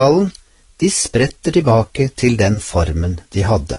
de spretter tilbake til den formen de hadde.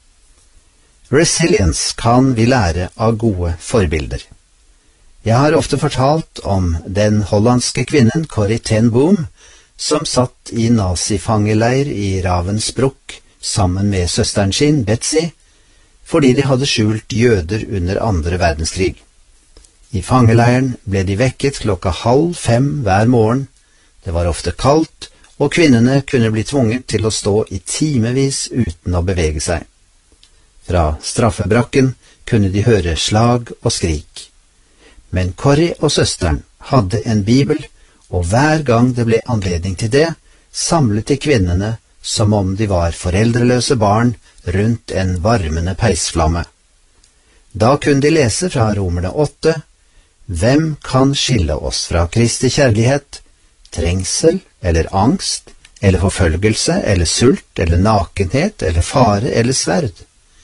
Resilience kan vi lære av gode forbilder. Jeg har ofte fortalt om den hollandske kvinnen Corrie ten Boom, som satt i nazifangeleir i Ravensbrück sammen med søsteren sin, Betsy, fordi de hadde skjult jøder under andre verdenskrig. I fangeleiren ble de vekket 4:30 hver morgen. Det var ofte kaldt, og kvinnene kunne bli tvunget til å stå i timevis uten å bevege seg. Fra straffebrakken kunne de høre slag og skrik. Men Corrie og søsteren hadde en bibel, og hver gang det ble anledning til det, samlet de kvinnene som om de var foreldreløse barn rundt en varmende peisflamme. Da kunne de lese fra Romerne 8, «Hvem kan skille oss fra Kristi kjærlighet? Trengsel, eller angst, eller forfølgelse, eller sult, eller nakenhet, eller fare, eller sverd?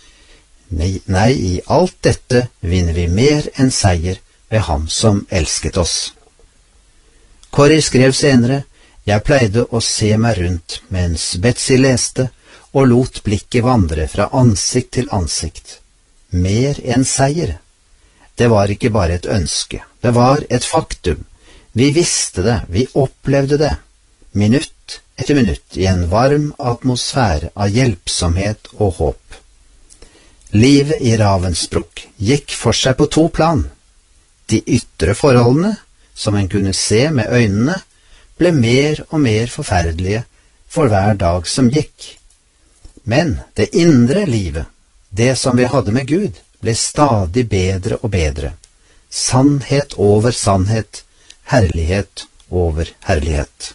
Nei, i alt dette vinner vi mer enn seier ved ham som elsket oss.» Corrie skrev senere, «Jeg pleide å se meg rundt mens Betsy leste, og lot blikket vandre fra ansikt til ansikt. Mer enn seier. Det var ikke bare et ønske, det var et faktum. Vi visste det, vi opplevde det. Minutt etter minutt i en varm atmosfære av hjelpsomhet og håp. Livet i Ravensbrück gikk for seg på to plan. De ytre forholdene, som en kunne se med øynene, ble mer og mer forferdelige for hver dag som gikk. Men det indre livet, det som vi hadde med Gud, ble stadig bedre og bedre. Sannhet over sannhet, herlighet over herlighet.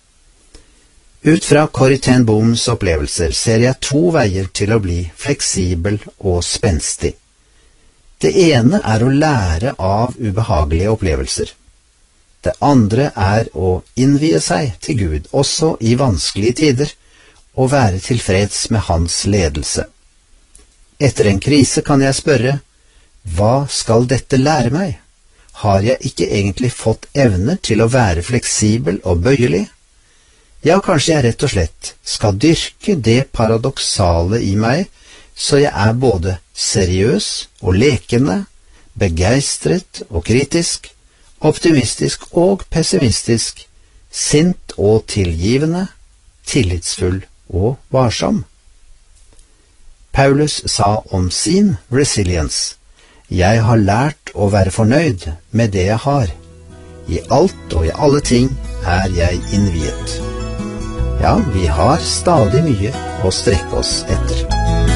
Ut fra Corrie ten Booms opplevelser ser jeg to veier til å bli fleksibel og spenstig. Det ene er å lære av ubehagelige opplevelser. Det andre er å innvie seg til Gud, også i vanskelige tider, og være tilfreds med hans ledelse. Etter en krise kan jeg spørre, hva skal dette lære meg? Har jeg ikke egentlig fått evner til å være fleksibel og bøyelig? Ja, kanskje jeg rett og slett skal dyrke det paradoksale i meg, så jeg er både seriøs og lekende, begeistret og kritisk, optimistisk og pessimistisk, sint og tilgivende, tillitsfull og varsom. Paulus sa om sin resilience, «Jeg har lært å være fornøyd med det jeg har. I alt og i alle ting er jeg innviet.» Ja, vi har stadig mye å strekke oss etter.